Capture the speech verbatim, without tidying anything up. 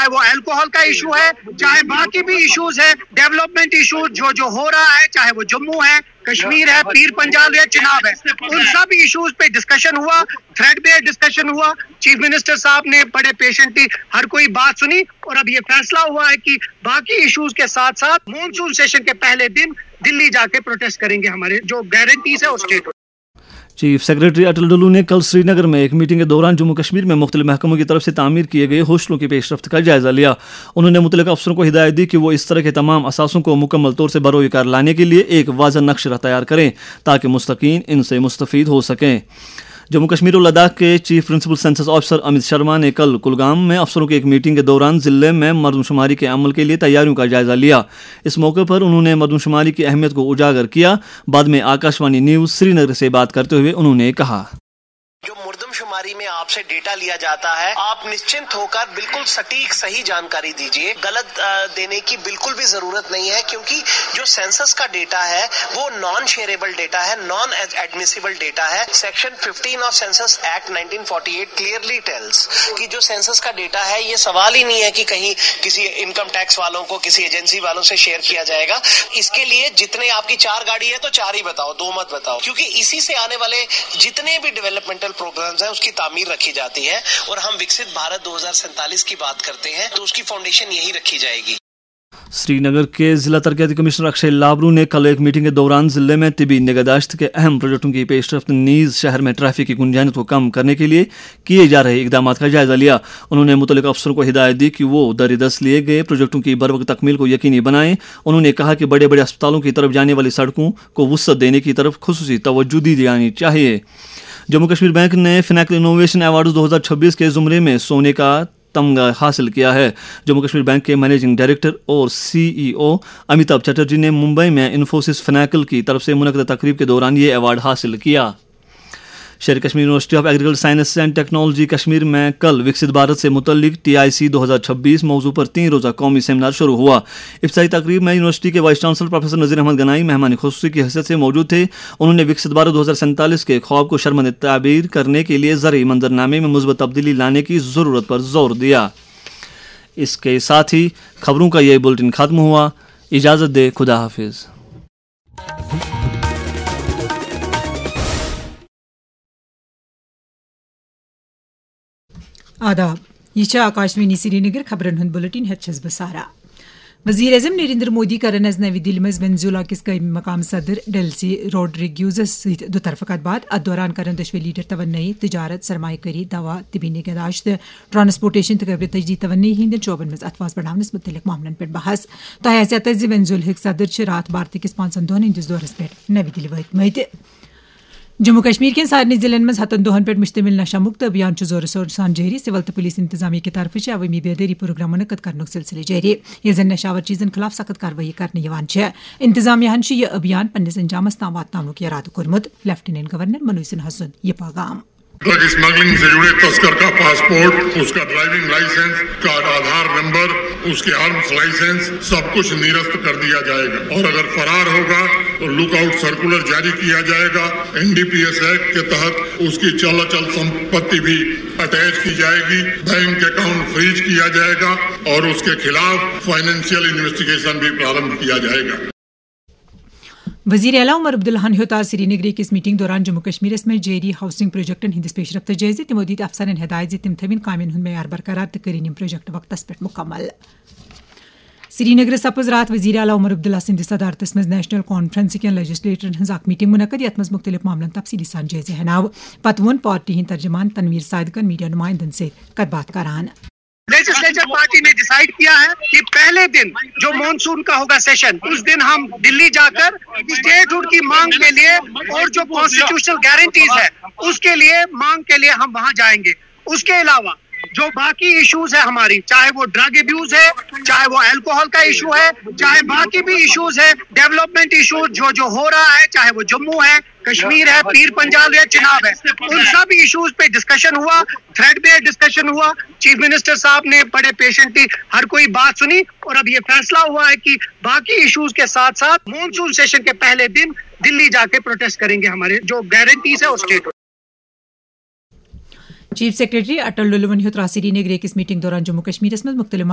چاہے وہ الکوہل کا ایشو ہے, چاہے باقی بھی ایشوز ہے, ڈیولپمنٹ ایشو جو جو ہو رہا ہے, چاہے وہ جموں ہے, کشمیر ہے, پیر پنجال ہے, چناب ہے, ان سب ایشوز پہ ڈسکشن ہوا, تھریڈ بیس ڈسکشن ہوا. چیف منسٹر صاحب نے بڑے پیشنٹلی ہر کوئی بات سنی اور اب یہ فیصلہ ہوا ہے کہ باقی ایشوز کے ساتھ ساتھ مونسون سیشن کے پہلے دن دلی جا کے پروٹیسٹ کریں گے. ہمارے جو گارنٹیز ہے وہ اسٹیٹ. چیف سیکرٹری اٹل ڈلو نے کل سری نگر میں ایک میٹنگ کے دوران جموں کشمیر میں مختلف محکموں کی طرف سے تعمیر کیے گئے ہاسٹلوں کی پیش رفت کا جائزہ لیا. انہوں نے متعلقہ افسروں کو ہدایت دی کہ وہ اس طرح کے تمام اثاثوں کو مکمل طور سے بروئے کار لانے کے لیے ایک واضح نقشہ تیار کریں تاکہ مستحقین ان سے مستفید ہو سکیں. جموں کشمیر اور لداخ کے چیف پرنسپل سینسس آفیسر امت شرما نے کل کلگام میں افسروں کی ایک میٹنگ کے دوران ضلع میں مردم شماری کے عمل کے لیے تیاریوں کا جائزہ لیا. اس موقع پر انہوں نے مردم شماری کی اہمیت کو اجاگر کیا. بعد میں آکاشوانی نیوز سری نگر سے بات کرتے ہوئے انہوں نے کہا, جو مردم شماری میں آپ سے ڈیٹا لیا جاتا ہے, آپ نشچنت ہو کر بالکل سٹیک صحیح جانکاری دیجیے. غلط دینے کی بالکل بھی ضرورت نہیں ہے, کیونکہ جو سینسس کا ڈیٹا ہے وہ نان شیئریبل ڈیٹا ہے, نان ایڈمیسیبل ڈیٹا ہے. Section fifteen of census act nineteen forty eight clearly tells کہ جو سینسس کا ڈیٹا ہے یہ سوال ہی نہیں ہے کہ کہیں کسی انکم ٹیکس والوں کو کسی ایجنسی والوں سے شیئر کیا جائے گا. اس کے لیے جتنے آپ کی چار گاڑی ہے تو چار ہی بتاؤ, دو مت بتاؤ, کیونکہ اسی سے آنے والے جتنے بھی ڈیولپمنٹل پروگرامز ہیں اس کی تعمیر رکھی جاتی ہے. اور ہم وکست بھارت دو ہزار سینتالیس کی بات کرتے ہیں تو اس کی فاؤنڈیشن یہی رکھی جائے گی. سری نگر کے ضلع ترقیاتی کمشنر اکشے لابرو نے کل ایک میٹنگ کے دوران ضلع میں طبی نگہداشت کے اہم پروجیکٹوں کی پیش رفت نیز شہر میں ٹریفک کی گنجائش کو کم کرنے کے لیے کیے جا رہے اقدامات کا جائزہ لیا. انہوں نے متعلقہ افسروں کو ہدایت دی کہ وہ در دست لیے گئے پروجیکٹوں کی بروقت تکمیل کو یقینی بنائیں. انہوں نے کہا کہ بڑے بڑے اسپتالوں کی طرف جانے والی سڑکوں کو وسعت دینے کی طرف خصوصی توجہ دی جانی چاہیے. جموں کشمیر بینک نے فنیکل انوویشن ایوارڈز دو ہزار چھبیس کے زمرے میں سونے کا تمغہ حاصل کیا ہے. جموں کشمیر بینک کے مینیجنگ ڈائریکٹر اور سی ای او امیتابھ چٹرجی نے ممبئی میں انفوسس فنیکل کی طرف سے منعقدہ تقریب کے دوران یہ ایوارڈ حاصل کیا. شہر Kashmir university of agriculture science and technology Kashmir میں کل وکست بھارت سے متعلق ٹی آئی سی دو ہزار چھبیس موضوع پر تین روزہ قومی سیمینار شروع ہوا. افتتاحی تقریب میں یونیورسٹی کے vice chancellor professor Nazir Ahmad گنائی مہمان خصوصی کی حیثیت سے موجود تھے. انہوں نے وکست بھارت دو ہزار سینتالیس کے خواب کو شرمندہ تعبیر کرنے کے لیے زرعی منظرنامے میں مثبت تبدیلی لانے کی ضرورت پر زور دیا. اس کے ساتھ ہی خبروں کا یہ بلٹن ختم ہوا. اجازت دے, خدا حافظ. آداب, یہ آکاشوانی سری نگر خبرن ہند بلٹن ہیت چھس بہ سارا. وزیر اعظم نریندر مودی کرن از نوی دہلی مز وینزویلا کس قائم مقام صدر ڈیلسی روڈریگیوزس ست دوطرفہ کت بات. ات دوران کرن دشوی لیڈر توانائی, تجارت, سرمایہ کاری, دوا, طبی نگہداشت, ٹرانسپورٹیشن تو قابل تجدید توانائی ہند شعبن مز اتواس بڑھاونس متعلق معاملن پہ بحث. تہ حیثیت زِ وینزویلہک صدر رات بھارت کس پانچن دہن ہندس دورس پہ نوی دہلی وٲتمٕتۍ. جموں کشمیر کین سارے ضلعن مز ہتن دہن پہ مشتمل نشہ مکت ابھیان زور شور سان جاری. سول تو پولیس انتظامیہ کی طرف سے عوامی بیداری پروگرام منعقد کرنے سلسلہ جاری, یہ زن نشاور چیزن خلاف سخت کاروٲیی کرنے. انتظامیہ یہ ابھیان پنس انجامس تام واتناونُک ارادہ کورمت. لیفٹیننٹ گورنر منوج سنہا سُند یہ پیغام. ڈرگ اسمگلنگ سے جڑے تسکر کا پاسپورٹ, اس کا ڈرائیونگ لائسنس کا آدھار نمبر, اس کے آرمز لائسنس سب کچھ نرست کر دیا جائے گا. اور اگر فرار ہوگا تو لک آؤٹ سرکولر جاری کیا جائے گا. N D P S act کے تحت اس کی چل اچل سمپتی بھی اٹیچ کی جائے گی. بینک اکاؤنٹ فریز کیا جائے گا اور اس کے خلاف فائنینشیل انویسٹیگیشن بھی پرارمبھ کیا جائے گا. وزیر اعلیٰ عمر عبداللہ ہیوتا سری نگر کس میٹنگ دوران جموں کشمیر میں جاری ہاؤسنگ پروجیکٹن ہندس پیش رفت جائزہ. تمو دت افسرن ہدایت زِ تم تھوین کامین ہند معیار برقرار تو کرن یم پروجیکٹ وقتس پہ مکمل. سری نگر سپز رات وزیر اعلیٰ عمر عبداللہ سندس صدارتس مز نیشنل کانفرنس کین لیجسلیٹرن ہز اخ میٹنگ منعقد, یت مز مختلف معاملن تفصیلی سان جائزہ ہناو. پتہ وون پارٹی ہند ترجمان تنویر صادقن میڈیا نمائندن سے کت بات کران. لیجسلیچر پارٹی نے ڈیسائیڈ کیا ہے کہ پہلے دن جو مانسون کا ہوگا سیشن, اس دن ہم دلی جا کر اسٹیٹ ہوڈ کی مانگ کے لیے اور جو کانسٹیٹیوشنل گارنٹیز ہے اس کے لیے مانگ کے لیے ہم وہاں جائیں گے. اس کے علاوہ جو باقی ایشوز ہے ہماری, چاہے وہ ڈرگ ابیوز ہے, چاہے وہ الکوہل کا ایشو ہے, چاہے باقی بھی ایشوز ہے, ڈیولپمنٹ ایشو جو جو ہو رہا ہے, چاہے وہ جموں ہے, کشمیر ہے, پیر پنجال ہے, چناب ہے, ان سب ایشوز پہ ڈسکشن ہوا, تھریڈ بیس ڈسکشن ہوا. چیف منسٹر صاحب نے بڑے پیشنٹلی ہر کوئی بات سنی اور اب یہ فیصلہ ہوا ہے کہ باقی ایشوز کے ساتھ ساتھ مونسون سیشن کے پہلے دن دلی جا کے پروٹیسٹ کریں گے. ہمارے جو گارنٹیز ہے وہ اسٹیٹ. چیف سیکرٹری اٹل ڈلون ہیوترا سری نگر کس میٹنگ دوران جموں کشمیر میں مختلف